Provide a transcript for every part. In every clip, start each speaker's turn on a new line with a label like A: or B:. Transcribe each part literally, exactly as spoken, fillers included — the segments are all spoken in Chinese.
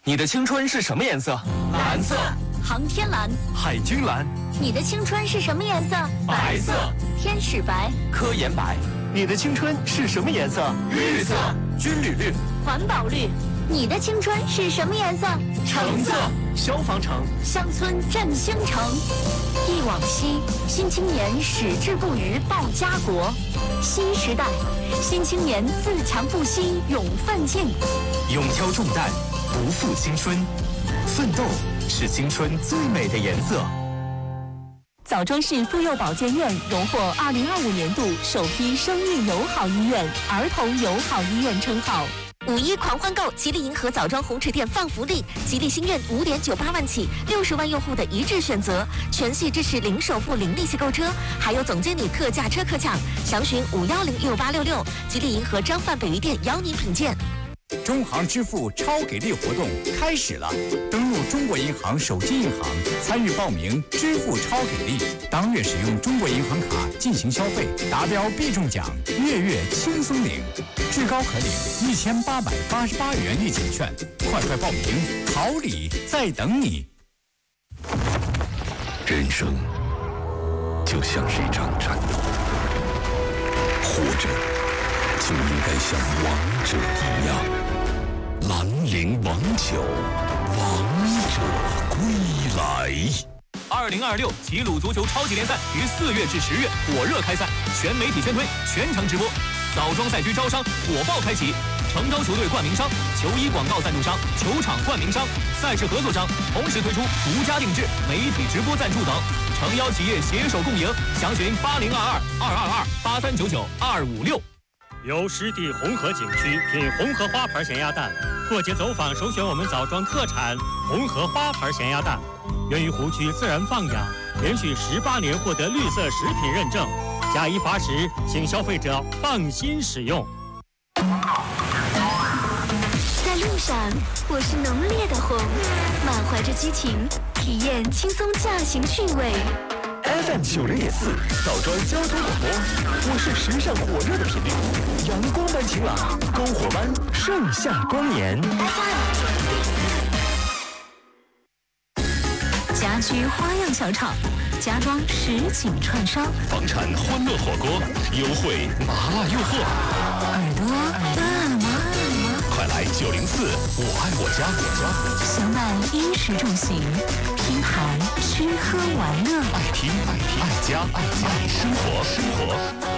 A: 你的青春是什么颜色？
B: 蓝色。
C: 航天蓝。
A: 海军蓝。
C: 你的青春是什么颜色？
B: 白色。
C: 天使白。
A: 科研白。
D: 你的青春是什么颜色？
B: 绿色。
A: 军旅绿。
C: 环保绿。你的青春是什么颜色？
B: 橙色。
D: 消防橙。
C: 乡村振兴城。忆往昔，新青年矢志不渝报家国。新时代，新青年自强不息勇奋进。
E: 勇挑重担，不负青春。奋斗是青春最美的颜色。
F: 枣庄市妇幼保健院荣获二零二五年度首批生育友好医院、儿童友好医院称号。
G: 五一狂欢购，吉利银河枣庄红池店放福利，吉利星愿五点九八万起，六十万用户的一致选择，全系支持零首付、零利息购车，还有总经理特价车可抢，详询五幺零六八六六。吉利银河张范北宜店邀您品鉴。
E: 中行支付超给力活动开始了，登录中国银行手机银行参与报名支付超给力，当月使用中国银行卡进行消费，达标必中奖，月月轻松领，至高可领一千八百八十八元立减券，快快报名，好礼在等你。
H: 人生就像是一场战斗，活着就应该像王者一样。兰陵王酒，王者归来。
A: 二零二六齐鲁足球超级联赛于四月至十月火热开赛，全媒体宣推，全程直播。枣庄赛区招商火爆开启，诚招球队冠名商、球衣广告赞助商、球场冠名商、赛事合作商，同时推出独家定制、媒体直播赞助等，诚邀企业携手共赢。详询八零二二二二二八三九九二五六。
I: 由湿地红河景区品红河花牌咸鸭蛋，过节走访首选我们枣庄特产红河花牌咸鸭蛋，源于湖区自然放养，连续十八年获得绿色食品认证，假一罚十，请消费者放心使用。
C: 在路上，我是浓烈的红，满怀着激情，体验轻松驾行趣味。
D: F M 九零点四，枣庄交通广播，我是时尚火热的频率，阳光般晴朗，篝火般盛夏光年。
F: 家居花样小厂，家装实景串烧，
H: 房产欢乐火锅，优惠麻辣诱惑，
F: 耳朵饿了吗？
H: 快来九零四，我爱我家，我家
F: 相伴衣食住行，拼盘吃喝玩乐，
H: 爱听爱听爱家爱家爱生活生活。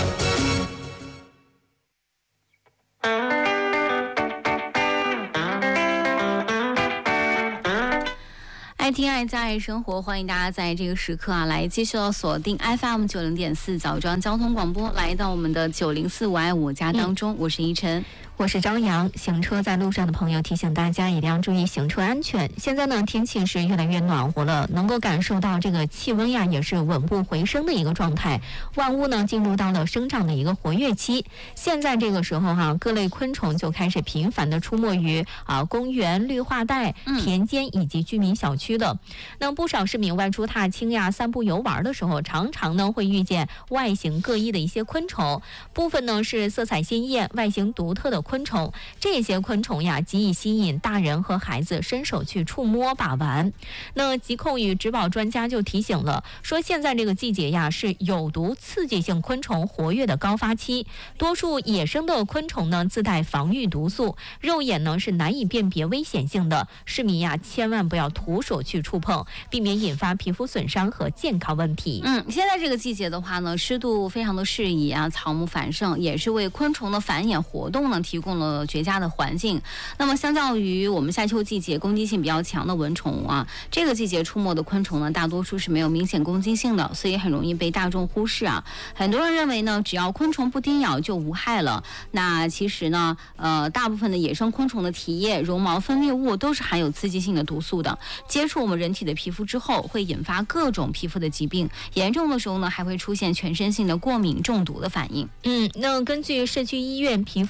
B: 爱听爱家爱生活，欢迎大家在这个时刻啊，来继续要锁定 F M 九零点四枣庄交通广播，来到我们的九零四我爱我家当中，嗯、我是依晨。
J: 我是张扬，行车在路上的朋友提醒大家一定要注意行车安全。现在呢，天气是越来越暖和了，能够感受到这个气温呀也是稳步回升的一个状态，万物呢进入到了生长的一个活跃期。现在这个时候哈、啊，各类昆虫就开始频繁的出没于啊公园、绿化带、田间以及居民小区了。嗯、那不少市民外出踏青呀、散步游玩的时候，常常呢会遇见外形各异的一些昆虫，部分呢是色彩鲜艳、外形独特的昆虫，这些昆虫呀极易吸引大人和孩子伸手去触摸把玩。那疾控与植保专家就提醒了，说现在这个季节呀是有毒刺激性昆虫活跃的高发期，多数野生的昆虫呢自带防御毒素，肉眼呢是难以辨别危险性的，市民呀千万不要徒手去触碰，避免引发皮肤损伤和健康问题。
B: 嗯，现在这个季节的话呢，湿度非常的适宜啊，草木繁盛，也是为昆虫的繁衍活动呢提供了绝佳的环境。那么相较于我们夏秋季节攻击性比较强的蚊虫啊，这个季节出没的昆虫呢大多数是没有明显攻击性的，所以很容易被大众忽视啊。很多人认为呢只要昆虫不叮咬就无害了，那其实呢呃大部分的野生昆虫的体液、绒毛、分泌物都是含有刺激性的毒素的，接触我们人体的皮肤之后会引发各种皮肤的疾病，严重的时候呢还会出现全身性的过敏中毒的反应。
J: 嗯，那根据社区医院皮肤科接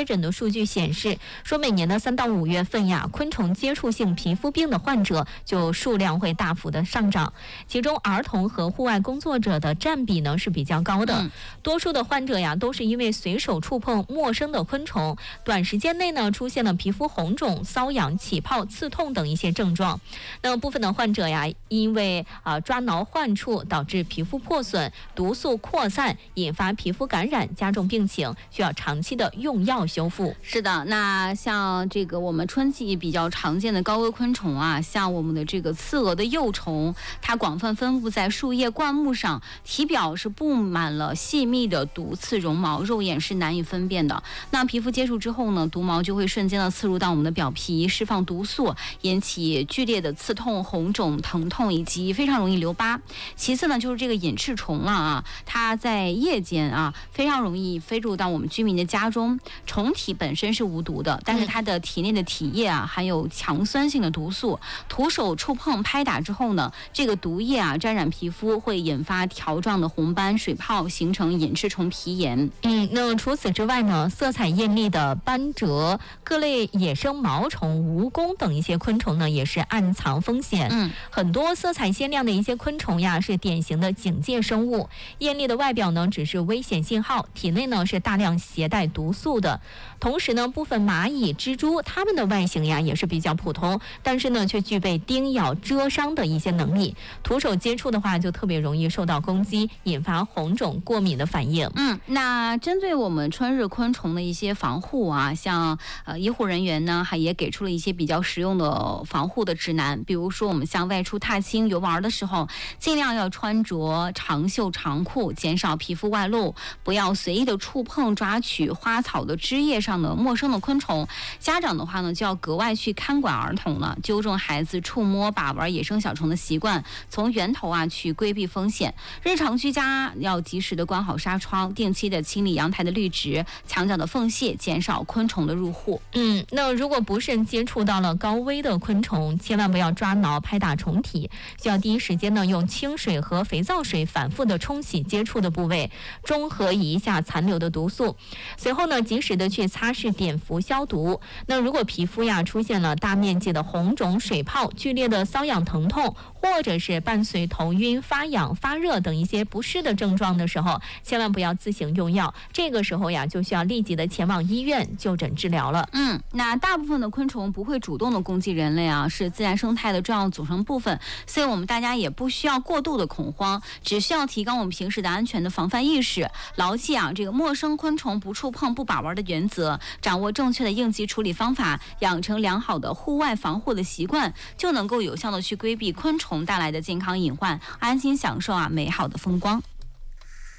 J: 接诊的数据显示，说每年的三到五月份呀，昆虫接触性皮肤病的患者就数量会大幅的上涨，其中儿童和户外工作者的占比呢是比较高的。嗯、多数的患者呀都是因为随手触碰陌生的昆虫，短时间内呢出现了皮肤红肿、瘙痒、起泡、刺痛等一些症状。那么部分的患者呀，因为啊、呃、抓挠患处导致皮肤破损、毒素扩散，引发皮肤感染，加重病情，需要长期的用药修复。
B: 是的，那像这个我们春季比较常见的高危昆虫啊，像我们的这个刺蛾的幼虫，它广泛分布在树叶、灌木上，体表是布满了细密的毒刺绒毛，肉眼是难以分辨的。那皮肤接触之后呢，毒毛就会瞬间的刺入到我们的表皮，释放毒素，引起剧烈的刺痛、红肿、疼痛，以及非常容易留疤。其次呢，就是这个隐翅虫了啊，它在夜间啊非常容易飞入到我们居民的家中。虫体本身是无毒的，但是它的体内的体液啊含有强酸性的毒素，徒手触碰、拍打之后呢，这个毒液啊沾染皮肤，会引发条状的红斑、水泡，形成隐翅虫皮炎。
J: 嗯，那除此之外呢，色彩艳丽的斑蜇、各类野生毛虫、蜈蚣等一些昆虫呢，也是暗藏风险。嗯，很多色彩鲜亮的一些昆虫呀，是典型的警戒生物。艳丽的外表呢，只是危险信号，体内呢是大量携带毒素的。同时呢，部分蚂蚁、蜘蛛，它们的外形呀也是比较普通，但是呢却具备叮咬、蛰伤的一些能力。徒手接触的话，就特别容易受到攻击，引发红肿、过敏的反应。
B: 嗯，那针对我们春日昆虫的一些防护啊，像呃医护人员呢，还也给出了一些比较实用的防护的指南。比如说，我们像外出踏青、游玩的时候，尽量要穿着长袖长裤，减少皮肤外露，不要随意的触碰、抓取花草的枝叶上的陌生的昆虫。家长的话呢，就要格外去看管儿童了，纠正孩子触摸、把玩野生小虫的习惯，从源头啊去规避风险。日常居家要及时的关好纱窗，定期的清理阳台的绿植、墙角的缝隙，减少昆虫的入户。
J: 嗯，那如果不慎接触到了高危的昆虫，千万不要抓挠、拍打虫体，需要第一时间呢用清水和肥皂水反复的冲洗接触的部位，中和一下残留的毒素。随后呢，及时的去擦拭、碘伏消毒。那如果皮肤呀出现了大面积的红肿、水泡、剧烈的瘙痒疼痛，或者是伴随头晕、发痒、发热等一些不适的症状的时候，千万不要自行用药。这个时候呀，就需要立即的前往医院就诊治疗了。
B: 嗯，那大部分的昆虫不会主动的攻击人类啊，是自然生态的重要组成部分，所以我们大家也不需要过度的恐慌，只需要提高我们平时的安全的防范意识，牢记啊这个陌生昆虫不触碰、不把玩的原则，掌握正确的应急处理方法，养成良好的户外防护的习惯，就能够有效的去规避昆虫带来的健康隐患，安心享受啊美好的风光。